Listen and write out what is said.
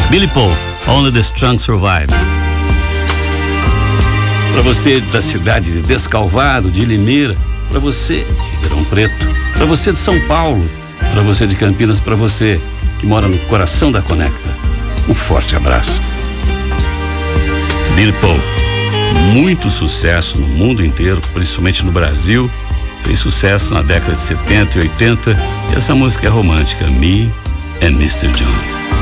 Billy Paul, Only the Strong Survive. Para você da cidade de Descalvado, de Limeira, para você de Ribeirão Preto, para você de São Paulo, para você de Campinas, para você que mora no coração da Conecta, um forte abraço. Billy Paul, muito sucesso no mundo inteiro, principalmente no Brasil, fez sucesso na década de 70 e 80, e essa música é romântica, Me and Mr. Jones.